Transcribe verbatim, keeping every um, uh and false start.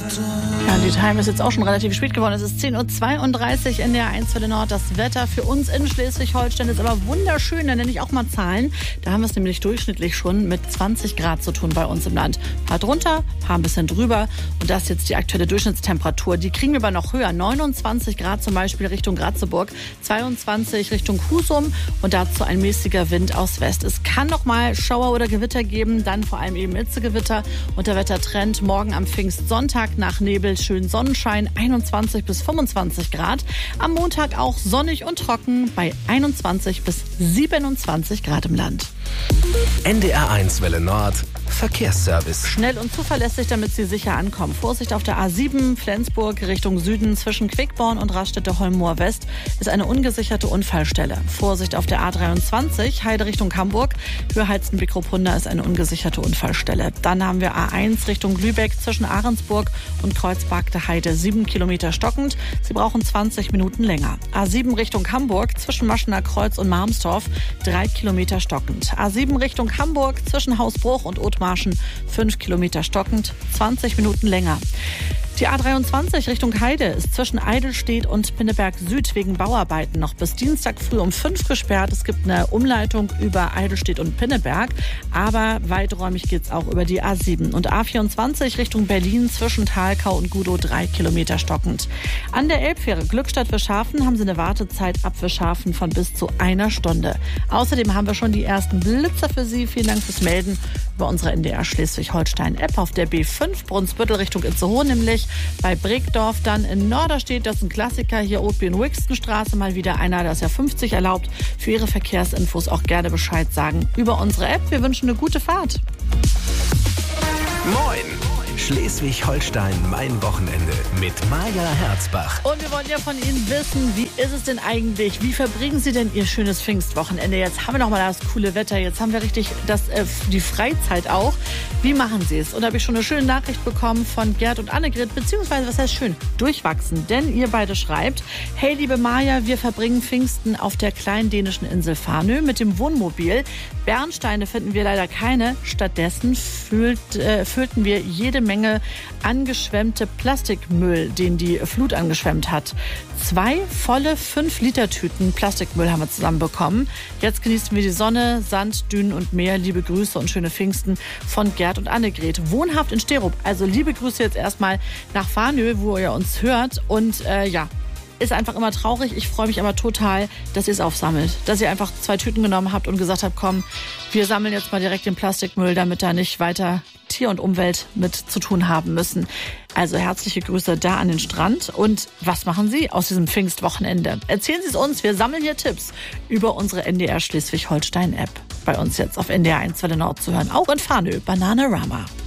Ja, die Time ist jetzt auch schon relativ spät geworden. Es ist zehn Uhr zweiunddreißig in der eins für den Nord. Das Wetter für uns in Schleswig-Holstein ist aber wunderschön. Da nenne ich auch mal Zahlen. Da haben wir es nämlich durchschnittlich schon mit zwanzig Grad zu tun bei uns im Land. Ein paar drunter, ein paar ein bisschen drüber. Und das ist jetzt die aktuelle Durchschnittstemperatur. Die kriegen wir aber noch höher. neunundzwanzig Grad zum Beispiel Richtung Ratzeburg, zweiundzwanzig Richtung Husum und dazu ein mäßiger Wind aus West. Es kann noch mal Schauer oder Gewitter geben, dann vor allem eben Hitzegewitter. Und der Wettertrend morgen am Pfingstsonntag nach Nebel schön Sonnenschein, einundzwanzig bis fünfundzwanzig Grad. Am Montag auch sonnig und trocken bei einundzwanzig bis siebenundzwanzig Grad im Land. N D R eins Welle Nord Verkehrsservice. Schnell und zuverlässig, damit Sie sicher ankommen. Vorsicht auf der A sieben Flensburg Richtung Süden zwischen Quickborn und Raststätte-Holmmoor West ist eine ungesicherte Unfallstelle. Vorsicht auf der A dreiundzwanzig Heide Richtung Hamburg. Höhehalsten-Bickrupunda ist eine ungesicherte Unfallstelle. Dann haben wir A eins Richtung Lübeck zwischen Ahrensburg und Kreuzberg Heide sieben Kilometer stockend. Sie brauchen zwanzig Minuten länger. A sieben Richtung Hamburg zwischen Maschener Kreuz und Marmstorf drei Kilometer stockend. A sieben Richtung Hamburg zwischen Hausbruch und Othmarschen fünf Kilometer stockend, zwanzig Minuten länger. Die A dreiundzwanzig Richtung Heide ist zwischen Eidelstedt und Pinneberg Süd wegen Bauarbeiten noch bis Dienstag früh um fünf gesperrt. Es gibt eine Umleitung über Eidelstedt und Pinneberg, aber weiträumig geht es auch über die A sieben. Und A vierundzwanzig Richtung Berlin zwischen Thalkau und Gudow drei Kilometer stockend. An der Elbfähre Glückstadt-Wischhafen haben sie eine Wartezeit ab Wischhafen von bis zu einer Stunde. Außerdem haben wir schon die ersten Blitzer für Sie. Vielen Dank fürs Melden über unsere N D R Schleswig-Holstein-App auf der B fünf Brunsbüttel Richtung Itzehoe, nämlich bei Bregdorf. Dann in Norderstedt, das ist ein Klassiker, hier Othbien-Wixton-Straße, mal wieder einer, das ja fünfzig erlaubt. Für Ihre Verkehrsinfos auch gerne Bescheid sagen über unsere App. Wir wünschen eine gute Fahrt. Moin! Schleswig-Holstein, mein Wochenende mit Maja Herzbach. Und wir wollen ja von Ihnen wissen, wie ist es denn eigentlich? Wie verbringen Sie denn Ihr schönes Pfingstwochenende? Jetzt haben wir noch mal das coole Wetter, jetzt haben wir richtig das, äh, die Freizeit auch. Wie machen Sie es? Und da habe ich schon eine schöne Nachricht bekommen von Gerd und Annegret, beziehungsweise, was heißt schön, durchwachsen. Denn ihr beide schreibt: Hey, liebe Maja, wir verbringen Pfingsten auf der kleinen dänischen Insel Fanø mit dem Wohnmobil. Bernsteine finden wir leider keine. Stattdessen füllt, äh, füllten wir jede Menge angeschwemmte Plastikmüll, den die Flut angeschwemmt hat. Zwei volle fünf Liter Tüten Plastikmüll haben wir zusammen bekommen. Jetzt genießen wir die Sonne, Sand, Dünen und Meer. Liebe Grüße und schöne Pfingsten von Gerd und Annegret. Wohnhaft in Sterup. Also liebe Grüße jetzt erstmal nach Fanø, wo ihr uns hört. Und äh, ja, ist einfach immer traurig. Ich freue mich aber total, dass ihr es aufsammelt. Dass ihr einfach zwei Tüten genommen habt und gesagt habt, komm, wir sammeln jetzt mal direkt den Plastikmüll, damit da nicht weiter Tier und Umwelt mit zu tun haben müssen. Also herzliche Grüße da an den Strand. Und was machen Sie aus diesem Pfingstwochenende? Erzählen Sie es uns. Wir sammeln hier Tipps über unsere N D R Schleswig-Holstein-App. Bei uns jetzt auf N D R eins Welle Nord zu hören. Auch in Fanø, Bananarama.